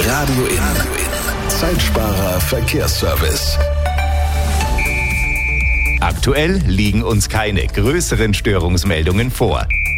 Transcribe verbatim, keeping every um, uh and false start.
Radio In. Zeitsparer Verkehrsservice. Aktuell liegen uns keine größeren Störungsmeldungen vor.